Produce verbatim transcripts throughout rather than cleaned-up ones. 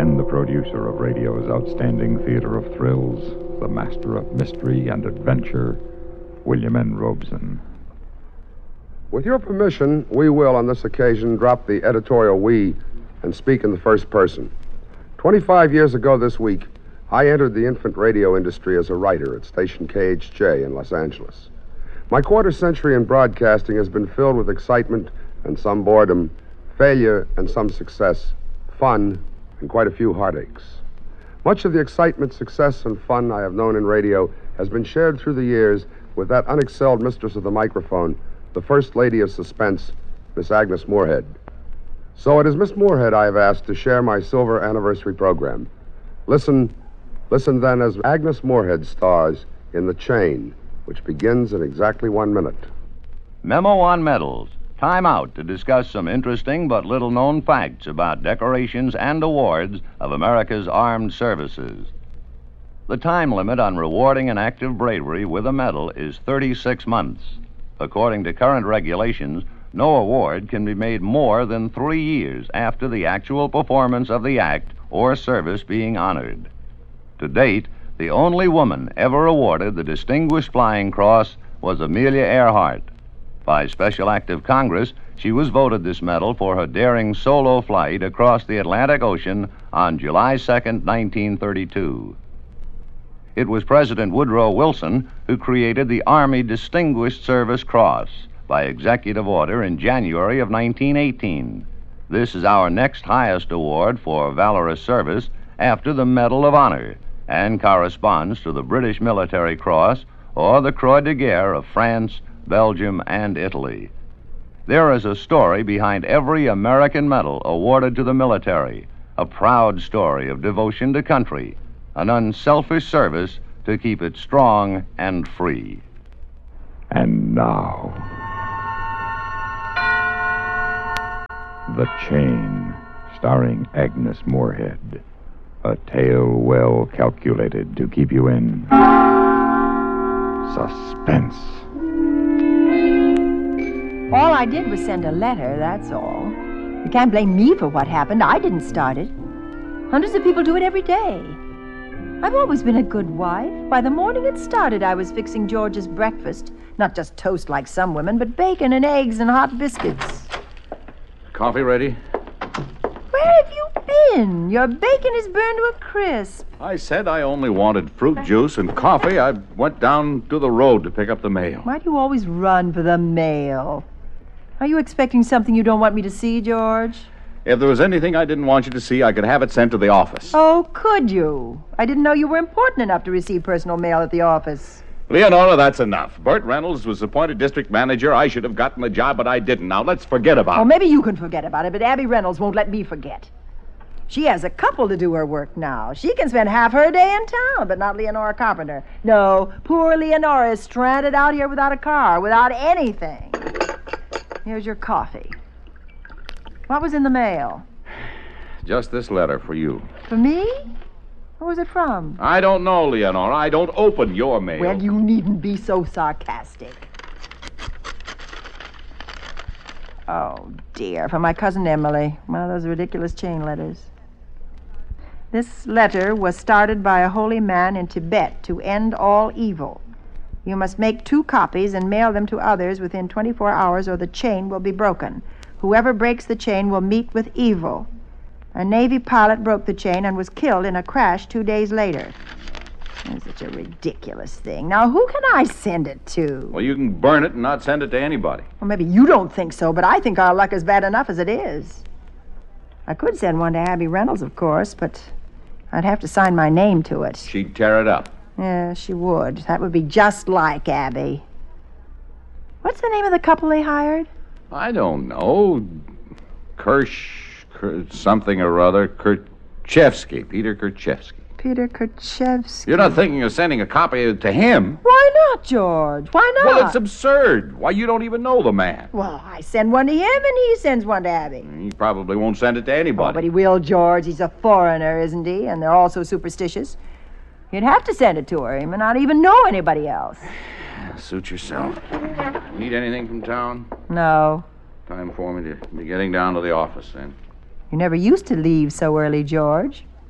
And the producer of radio's outstanding theater of thrills, the master of mystery and adventure, William N. Robeson. With your permission, we will, on this occasion, drop the editorial we and speak in the first person. Twenty-five years ago this week, I entered the infant radio industry as a writer at station K H J in Los Angeles. My quarter century in broadcasting has been filled with excitement and some boredom, failure and some success, fun and quite a few heartaches. Much of the excitement, success, and fun I have known in radio has been shared through the years with that unexcelled mistress of the microphone, the First Lady of Suspense, Miss Agnes Moorehead. So it is Miss Moorehead I have asked to share my silver anniversary program. Listen, listen then as Agnes Moorehead stars in The Chain, which begins in exactly one minute. Memo on medals. Time out to discuss some interesting but little-known facts about decorations and awards of America's armed services. The time limit on rewarding an act of bravery with a medal is thirty-six months. According to current regulations, no award can be made more than three years after the actual performance of the act or service being honored. To date, the only woman ever awarded the Distinguished Flying Cross was Amelia Earhart. By special act of Congress, she was voted this medal for her daring solo flight across the Atlantic Ocean on July second, nineteen thirty-two. It was President Woodrow Wilson who created the Army Distinguished Service Cross by executive order in January of nineteen eighteen. This is our next highest award for valorous service after the Medal of Honor and corresponds to the British Military Cross or the Croix de Guerre of France, Belgium, and Italy. There is a story behind every American medal awarded to the military, a proud story of devotion to country, an unselfish service to keep it strong and free. And now, The Chain, starring Agnes Moorehead. A tale well calculated to keep you in suspense. All I did was send a letter, that's all. You can't blame me for what happened. I didn't start it. Hundreds of people do it every day. I've always been a good wife. By the morning it started, I was fixing George's breakfast. Not just toast like some women, but bacon and eggs and hot biscuits. Coffee ready? Where have you been? Your bacon is burned to a crisp. I said I only wanted fruit juice and coffee. I went down to the road to pick up the mail. Why do you always run for the mail? Are you expecting something you don't want me to see, George? If there was anything I didn't want you to see, I could have it sent to the office. Oh, could you? I didn't know you were important enough to receive personal mail at the office. Leonora, that's enough. Bert Reynolds was appointed district manager. I should have gotten the job, but I didn't. Now, let's forget about it. Oh, maybe you can forget about it, but Abby Reynolds won't let me forget. She has a couple to do her work now. She can spend half her day in town, but not Leonora Carpenter. No, poor Leonora is stranded out here without a car, without anything. Here's your coffee. What was in the mail? Just this letter for you. For me? Where was it from? I don't know, Leonora. I don't open your mail. Well, you needn't be so sarcastic. Oh, dear. From my cousin Emily. One of those ridiculous chain letters. This letter was started by a holy man in Tibet to end all evil. You must make two copies and mail them to others within twenty-four hours or the chain will be broken. Whoever breaks the chain will meet with evil. A Navy pilot broke the chain and was killed in a crash two days later. It's such a ridiculous thing. Now, who can I send it to? Well, you can burn it and not send it to anybody. Well, maybe you don't think so, but I think our luck is bad enough as it is. I could send one to Abby Reynolds, of course, but I'd have to sign my name to it. She'd tear it up. Yeah, she would. That would be just like Abby. What's the name of the couple they hired? I don't know. Kirsch, Kirsch something or other. Kerchevsky, Peter Kerchevsky. Peter Kerchevsky. You're not thinking of sending a copy to him? Why not, George? Why not? Well, it's absurd. Why, you don't even know the man. Well, I send one to him and he sends one to Abby. He probably won't send it to anybody. Oh, but he will, George. He's a foreigner, isn't he? And they're all so superstitious. You'd have to send it to her. He may not even know anybody else. Suit yourself. Need anything from town? No. Time for me to be getting down to the office, then. You never used to leave so early, George.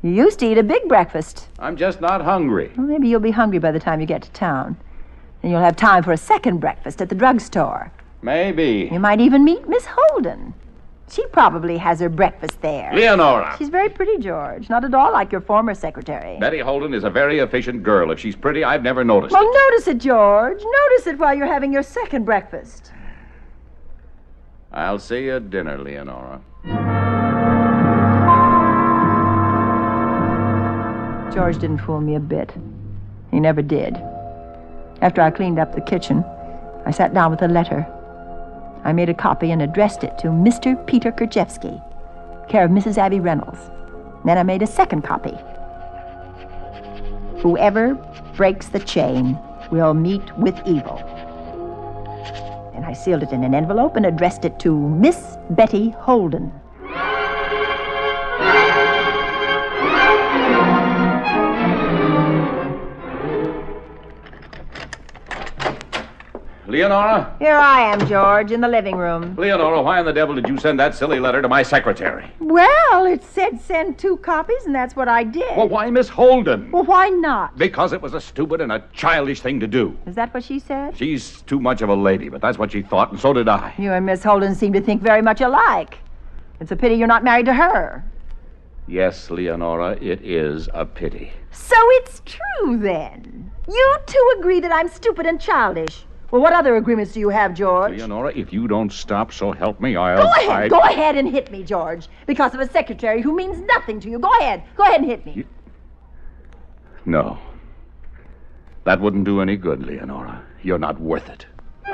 You used to eat a big breakfast. I'm just not hungry. Well, maybe you'll be hungry by the time you get to town. Then you'll have time for a second breakfast at the drugstore. Maybe. You might even meet Miss Holden. She probably has her breakfast there. Leonora! She's very pretty, George. Not at all like your former secretary. Betty Holden is a very efficient girl. If she's pretty, I've never noticed Well, it. notice it, George. Notice it while you're having your second breakfast. I'll see you at dinner, Leonora. George didn't fool me a bit. He never did. After I cleaned up the kitchen, I sat down with a letter. I made a copy and addressed it to Mister Peter Kerchevsky, care of Missus Abby Reynolds. Then I made a second copy. Whoever breaks the chain will meet with evil. And I sealed it in an envelope and addressed it to Miss Betty Holden. Leonora? Here I am, George, in the living room. Leonora, why in the devil did you send that silly letter to my secretary? Well, it said send two copies, and that's what I did. Well, why Miss Holden? Well, why not? Because it was a stupid and a childish thing to do. Is that what she said? She's too much of a lady, but that's what she thought, and so did I. You and Miss Holden seem to think very much alike. It's a pity you're not married to her. Yes, Leonora, it is a pity. So it's true, then. You two agree that I'm stupid and childish. Well, what other agreements do you have, George? Leonora, if you don't stop, so help me, I'll... Go ahead, I... go ahead and hit me, George. Because of a secretary who means nothing to you. Go ahead, go ahead and hit me. You... No. That wouldn't do any good, Leonora. You're not worth it.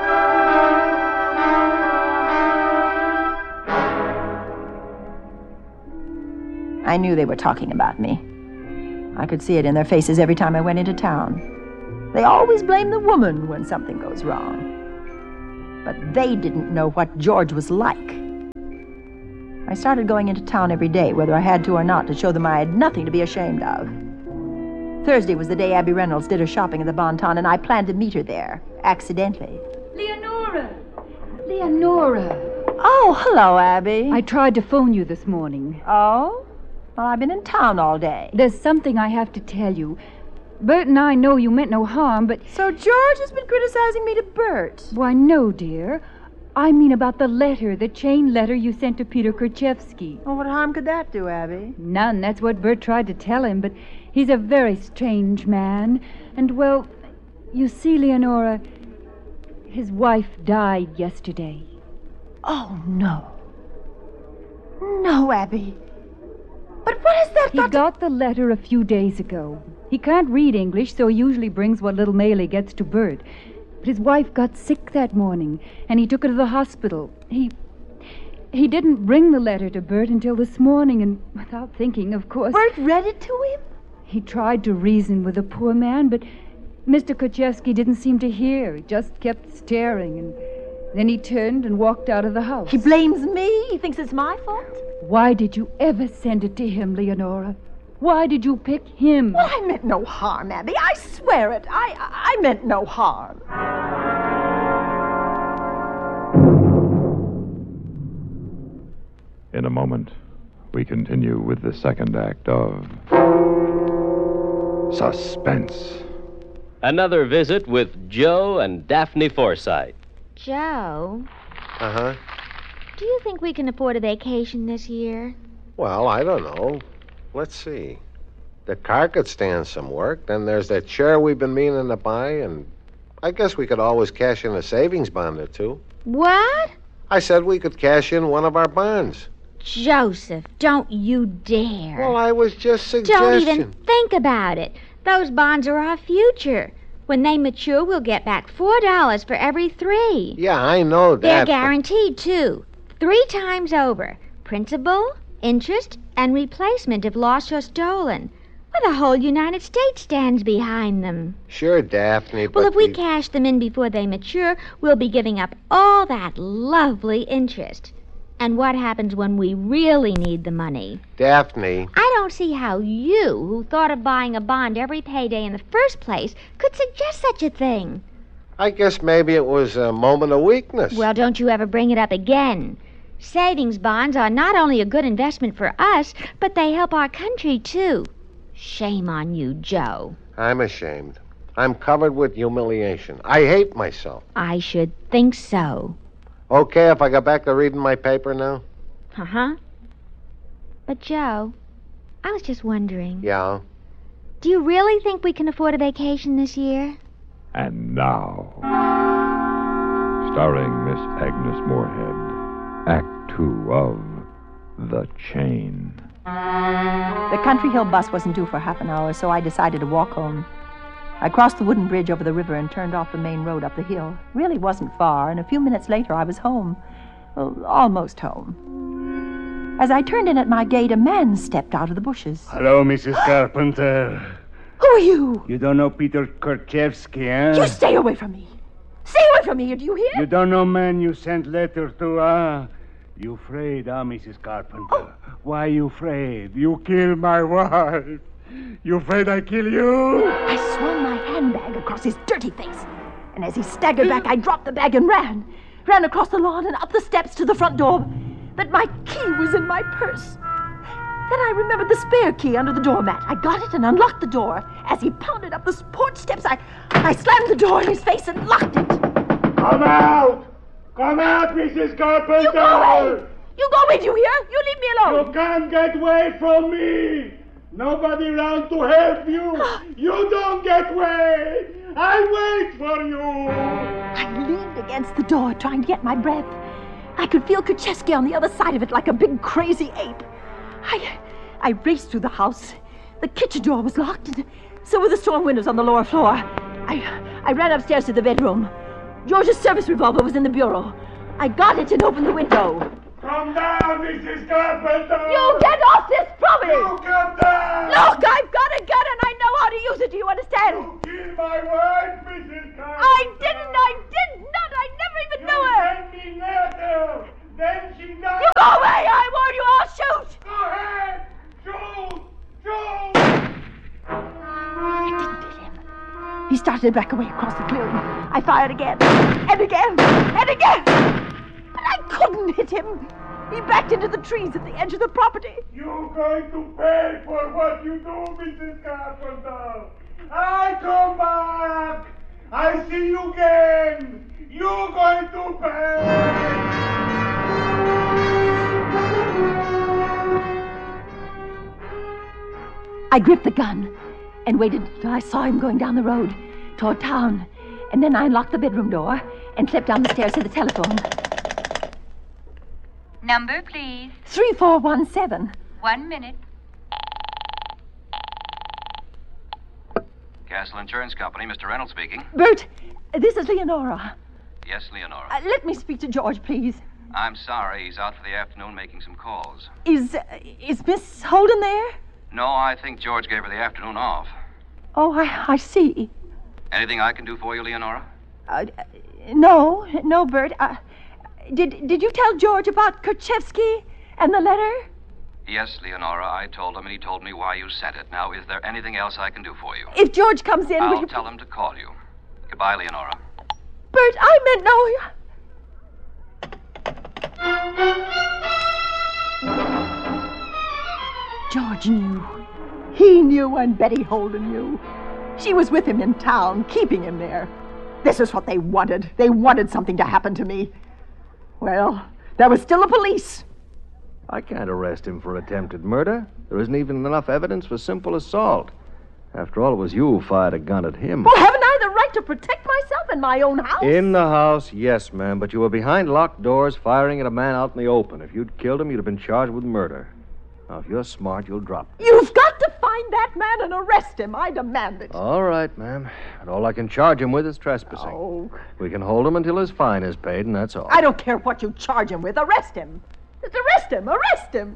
I knew they were talking about me. I could see it in their faces every time I went into town. They always blame the woman when something goes wrong. But they didn't know what George was like. I started going into town every day, whether I had to or not, to show them I had nothing to be ashamed of. Thursday was the day Abby Reynolds did her shopping at the Bon Ton, and I planned to meet her there, accidentally. Leonora! Leonora! Oh, hello, Abby. I tried to phone you this morning. Oh? Well, I've been in town all day. There's something I have to tell you. Bert and I know you meant no harm, but... So George has been criticizing me to Bert. Why, no, dear. I mean about the letter, the chain letter you sent to Peter Kerchevsky. Well, what harm could that do, Abby? None. That's what Bert tried to tell him, but he's a very strange man. And, well, you see, Leonora, his wife died yesterday. Oh, no. No, Abby. But what has that He got to... got the letter a few days ago. He can't read English, so he usually brings what little mail he gets to Bert. But his wife got sick that morning, and he took her to the hospital. He... He didn't bring the letter to Bert until this morning, and without thinking, of course... Bert read it to him? He tried to reason with the poor man, but Mister Kerchevsky didn't seem to hear. He just kept staring, and then he turned and walked out of the house. He blames me? He thinks it's my fault? Why did you ever send it to him, Leonora? Why did you pick him? Well, I meant no harm, Abby. I swear it. I, I meant no harm. In a moment, we continue with the second act of Suspense. Another visit with Joe and Daphne Forsythe. Joe, Uh-huh. do you think we can afford a vacation this year? Well, I don't know. Let's see. The car could stand some work. Then there's that chair we've been meaning to buy, and I guess we could always cash in a savings bond or two. What? I said we could cash in one of our bonds. Joseph, don't you dare. Well, I was just suggesting. Don't even think about it. Those bonds are our future. When they mature, we'll get back four dollars for every three. Yeah, I know that. They're but- guaranteed, too. Three times over. Principal, interest, and replacement if lost or stolen. Well, the whole United States stands behind them. Sure, Daphne, but Well, if we the- cash them in before they mature, we'll be giving up all that lovely interest. And what happens when we really need the money? Daphne, I don't see how you, who thought of buying a bond every payday in the first place, could suggest such a thing. I guess maybe it was a moment of weakness. Well, don't you ever bring it up again. Savings bonds are not only a good investment for us, but they help our country, too. Shame on you, Joe. I'm ashamed. I'm covered with humiliation. I hate myself. I should think so. Okay if I go back to reading my paper now? Uh-huh. But, Joe, I was just wondering. Yeah? Do you really think we can afford a vacation this year? And now, starring Miss Agnes Moorehead, Act Two of The Chain. The Country Hill bus wasn't due for half an hour, so I decided to walk home. I crossed the wooden bridge over the river and turned off the main road up the hill. Really wasn't far, and a few minutes later I was home. Well, almost home. As I turned in at my gate, a man stepped out of the bushes. Hello, Missus Carpenter. Who are you? You don't know Peter Kurchevsky, eh? You stay away from me. Stay away from me, do you hear? You don't know man you sent letter to, ah? You afraid, ah, Missus Carpenter? Oh. Why you afraid? You kill my wife. You afraid I kill you? I swung my handbag across his dirty face. And as he staggered back, I dropped the bag and ran. Ran across the lawn and up the steps to the front door. But my key was in my purse. Then I remembered the spare key under the doormat. I got it and unlocked the door. As he pounded up the porch steps, I, I slammed the door in his face and locked it. Come out! Come out, Missus Carpenter! You go away! You go away, do you hear? You leave me alone. You can't get away from me! Nobody around to help you! You don't get away! I wait for you! I leaned against the door, trying to get my breath. I could feel Kurchevsky on the other side of it like a big crazy ape. I I raced through the house. The kitchen door was locked, and so were the storm windows on the lower floor. I I ran upstairs to the bedroom. George's service revolver was in the bureau. I got it and opened the window. Come down, Missus Carpenter! You get off this from me! You come down! Look, I've got a gun and I know how to use it, do you understand? You killed my wife, Missus Carpenter! I didn't, I did not, I never even knew her! You sent me letter! Then she died! You go away, I warn you, I'll shoot! Go ahead! Shoot! Shoot! I didn't hit him. He started to back away across the clearing. I fired again, and again, and again! But I couldn't hit him. He backed into the trees at the edge of the property. You're going to pay for what you do, Missus Carpenter. I come back. I see you again. You're going to pay. I gripped the gun and waited until I saw him going down the road toward town. And then I unlocked the bedroom door and slipped down the stairs to the telephone. Number, please. three four one seven. One minute. Castle Insurance Company, Mister Reynolds speaking. Bert, this is Leonora. Yes, Leonora. Uh, let me speak to George, please. I'm sorry, he's out for the afternoon making some calls. Is, uh, is Miss Holden there? No, I think George gave her the afternoon off. Oh, I, I see. Anything I can do for you, Leonora? Uh, no, no, Bert. Uh, did, did you tell George about Kurchevsky and the letter? Yes, Leonora, I told him, and he told me why you sent it. Now, is there anything else I can do for you? If George comes in, I'll will you... tell him to call you. Goodbye, Leonora. Bert, I meant no... George knew. He knew and Betty Holden knew. She was with him in town, keeping him there. This is what they wanted. They wanted something to happen to me. Well, there was still the police. I can't arrest him for attempted murder. There isn't even enough evidence for simple assault. After all, it was you who fired a gun at him. Well, haven't I the right to protect myself in my own house? In the house, yes, ma'am, but you were behind locked doors firing at a man out in the open. If you'd killed him, you'd have been charged with murder. Now, if you're smart, you'll drop it. You've got to find that man and arrest him. I demand it. All right, ma'am. But all I can charge him with is trespassing. Oh. We can hold him until his fine is paid, and that's all. I don't care what you charge him with. Arrest him. Just arrest him. Arrest him.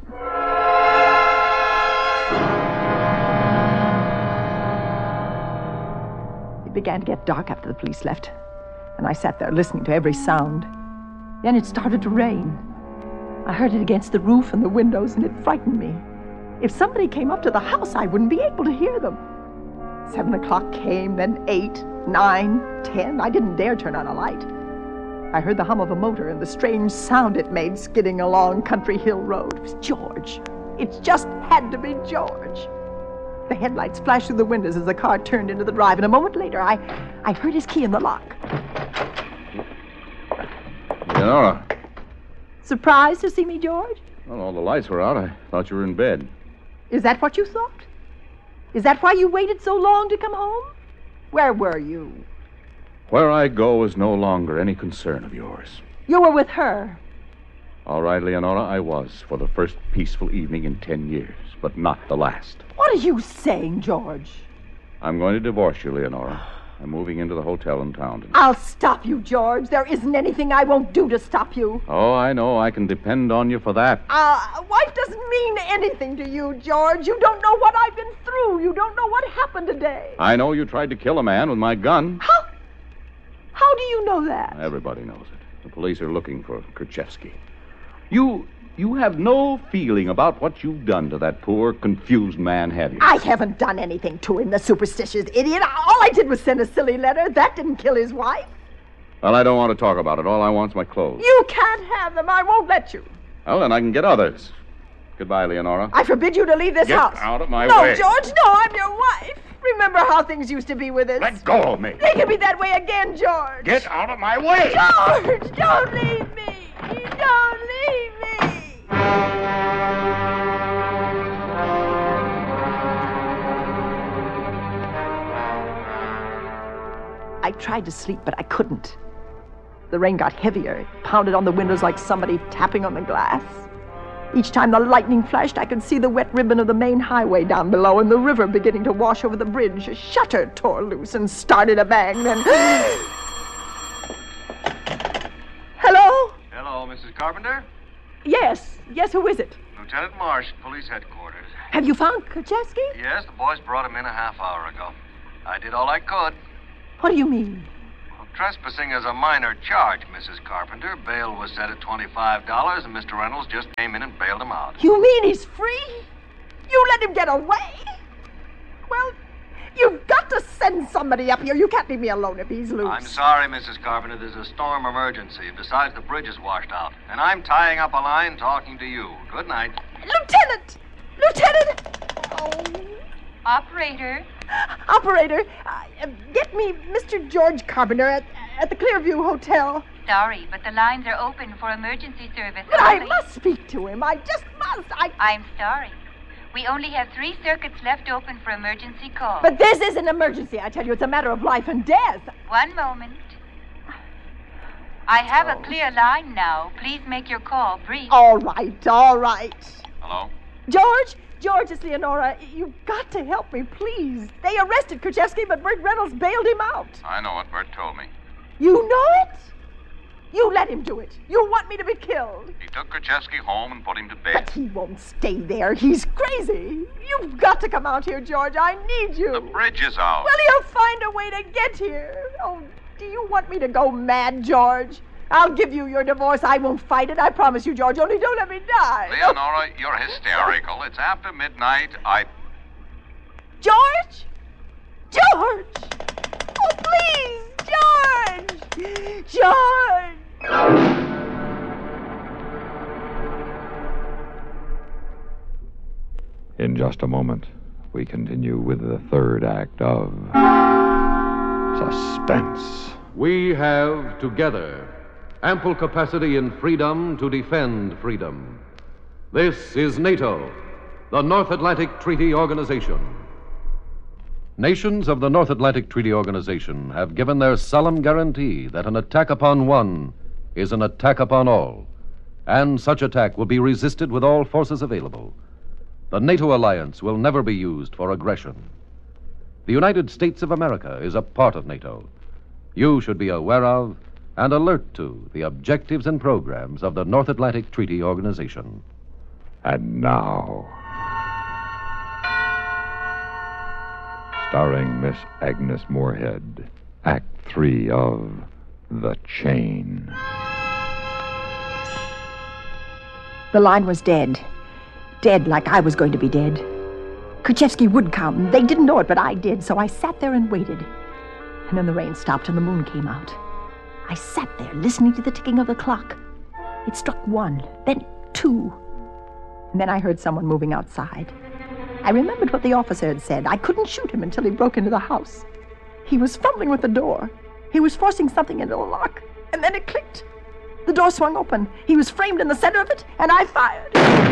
It began to get dark after the police left, and I sat there listening to every sound. Then it started to rain. I heard it against the roof and the windows, and it frightened me. If somebody came up to the house, I wouldn't be able to hear them. Seven o'clock came, then eight, nine, ten. I didn't dare turn on a light. I heard the hum of a motor and the strange sound it made skidding along Country Hill Road. It was George. It just had to be George. The headlights flashed through the windows as the car turned into the drive, and a moment later, I, I heard his key in the lock. Leonora. Surprised to see me, George? Well, all the lights were out. I thought you were in bed. Is that what you thought? Is that why you waited so long to come home? Where were you? Where I go is no longer any concern of yours. You were with her. All right, Leonora, I was for the first peaceful evening in ten years, but not the last. What are you saying, George? I'm going to divorce you, Leonora. I'm moving into the hotel in town tonight. I'll stop you, George. There isn't anything I won't do to stop you. Oh, I know. I can depend on you for that. Uh, a wife doesn't mean anything to you, George. You don't know what I've been through. You don't know what happened today. I know you tried to kill a man with my gun. How? How do you know that? Everybody knows it. The police are looking for Kerchevsky. You... You have no feeling about what you've done to that poor, confused man, have you? I haven't done anything to him, the superstitious idiot. All I did was send a silly letter. That didn't kill his wife. Well, I don't want to talk about it. All I want's my clothes. You can't have them. I won't let you. Well, then I can get others. Goodbye, Leonora. I forbid you to leave this get house. Get out of my no, way. No, George, no, I'm your wife. Remember how things used to be with us. Let go of me. They can be that way again, George. Get out of my way. George, don't leave me. Don't leave me. I tried to sleep, but I couldn't. The rain got heavier. It pounded on the windows like somebody tapping on the glass. Each time the lightning flashed, I could see the wet ribbon of the main highway down below and the river beginning to wash over the bridge. A shutter tore loose and started a bang, then... Hello? Hello, Missus Carpenter? Yes. Yes, who is it? Lieutenant Marsh, police headquarters. Have you found Kerchevsky? Yes, the boys brought him in a half hour ago. I did all I could. What do you mean? Well, trespassing is a minor charge, Missus Carpenter. Bail was set at twenty-five dollars, and Mister Reynolds just came in and bailed him out. You mean he's free? You let him get away? Well, you've got to send somebody up here. You can't leave me alone if he's loose. I'm sorry, Missus Carpenter. There's a storm emergency. Besides, the bridge is washed out. And I'm tying up a line talking to you. Good night. Lieutenant! Lieutenant! Oh... Operator. Operator, uh, get me Mister George Carpenter at, at the Clearview Hotel. Sorry, but the lines are open for emergency service. But only. I must speak to him. I just must. I... I'm sorry. We only have three circuits left open for emergency calls. But this is an emergency, I tell you. It's a matter of life and death. One moment. I have oh. a clear line now. Please make your call brief. All right, all right. Hello? George? George, it's Leonora. You've got to help me, please. They arrested Kerchevsky, but Bert Reynolds bailed him out. I know what Bert told me. You know it? You let him do it. You want me to be killed. He took Kerchevsky home and put him to bed. But he won't stay there. He's crazy. You've got to come out here, George. I need you. The bridge is out. Well, he'll find a way to get here. Oh, do you want me to go mad, George? I'll give you your divorce. I won't fight it. I promise you, George. Only don't let me die. Leonora, you're hysterical. It's after midnight. I... George? George! Oh, please! George! George! In just a moment, we continue with the third act of Suspense. We have together ample capacity and freedom to defend freedom. This is NATO, the North Atlantic Treaty Organization. Nations of the North Atlantic Treaty Organization have given their solemn guarantee that an attack upon one is an attack upon all, and such attack will be resisted with all forces available. The NATO alliance will never be used for aggression. The United States of America is a part of NATO. You should be aware of and alert to the objectives and programs of the North Atlantic Treaty Organization. And now, starring Miss Agnes Moorehead, Act Three of The Chain. The line was dead. Dead like I was going to be dead. Kerchevsky would come. They didn't know it, but I did, so I sat there and waited. And then the rain stopped and the moon came out. I sat there listening to the ticking of the clock. It struck one, then two. And then I heard someone moving outside. I remembered what the officer had said. I couldn't shoot him until he broke into the house. He was fumbling with the door. He was forcing something into the lock, and then it clicked. The door swung open. He was framed in the center of it, and I fired.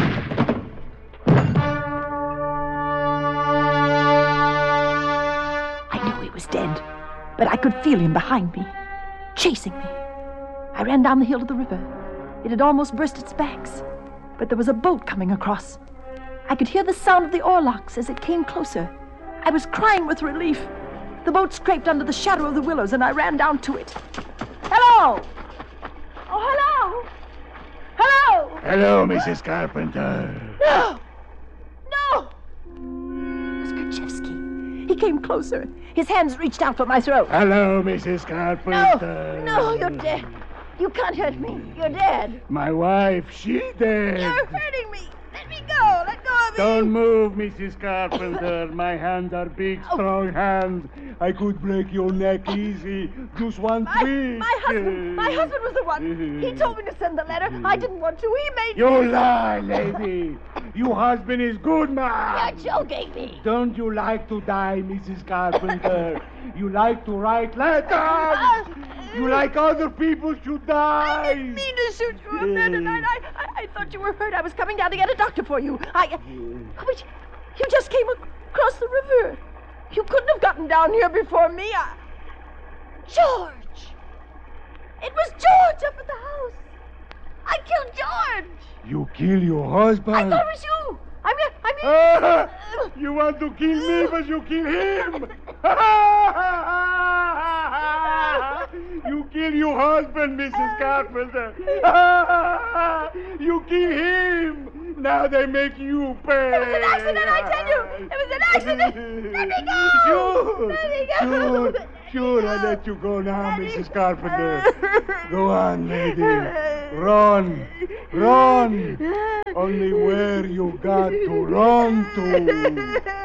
I knew he was dead, but I could feel him behind me, chasing me. I ran down the hill to the river. It had almost burst its banks, but there was a boat coming across. I could hear the sound of the oarlocks as it came closer. I was crying with relief. The boat scraped under the shadow of the willows, and I ran down to it. Hello! Oh, hello! Hello! Hello, Missus Carpenter. No! No! It was Kerchevsky. He came closer. His hands reached out for my throat. Hello, Missus Carpenter. No! No, you're dead. You can't hurt me. You're dead. My wife, she dead. You're hurting me. Let me go. Let go of me. Don't move, Missus Carpenter. My hands are big, strong hands. I could break your neck easy. Just one my, twist. My husband. My husband was the one. He told me to send the letter. I didn't want to. He made you me. You lie, lady. Your husband is good man. You're joking me. Don't you like to die, Missus Carpenter? You like to write letters. Uh, you like other people should die. I didn't mean to shoot you up there tonight. I, I, I thought you were hurt. I was coming down to get a doctor for you. I... But you just came across the river. You couldn't have gotten down here before me. I... George! It was George up at the house. I killed George. You kill your husband? I thought it was you. I mean, I mean... Ah, you want to kill me, but you kill him. You kill your husband, Missus Carpenter. You kill him. Now they make you pay. It was an accident, I tell you. It was an accident. Let me go. Sure. Let me go. Sure. Sure, I let you go now, Missus Carpenter. Go on, lady. Run. Run. Only where you got to run to.